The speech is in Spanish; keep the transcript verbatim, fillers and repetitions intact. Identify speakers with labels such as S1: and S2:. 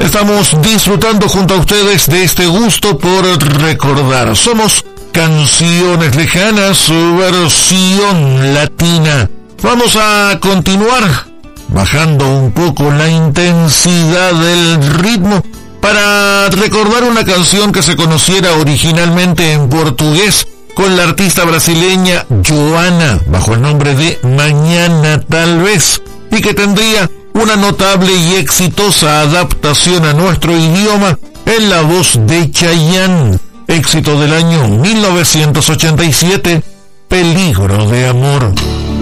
S1: Estamos disfrutando junto a ustedes de este gusto por recordar. Somos Canciones Lejanas, su versión latina. Vamos a continuar bajando un poco la intensidad del ritmo para recordar una canción que se conociera originalmente en portugués con la artista brasileña Joana, bajo el nombre de Mañana Tal Vez, y que tendría una notable y exitosa adaptación a nuestro idioma en la voz de Chayanne, éxito del año mil novecientos ochenta y siete, Peligro de Amor.